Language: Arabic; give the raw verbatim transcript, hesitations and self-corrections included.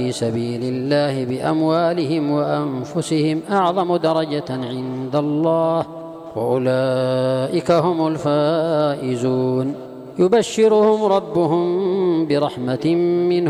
في سبيل الله بأموالهم وأنفسهم أعظم درجة عند الله وأولئك هم الفائزون. يبشرهم ربهم برحمة منه